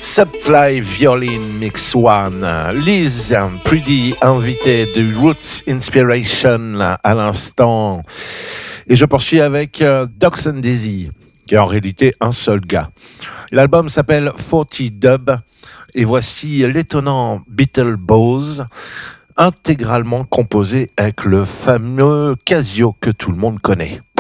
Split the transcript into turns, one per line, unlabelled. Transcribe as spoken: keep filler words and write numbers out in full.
Subfly Violin Mix One, Liz, Pretty, invitée de Roots Inspiration à l'instant. Et je poursuis avec euh, Docs and Dizzy, qui est en réalité un seul gars. L'album s'appelle forty Dub, et voici l'étonnant Beatle Bose, intégralement composé avec le fameux Casio que tout le monde connaît.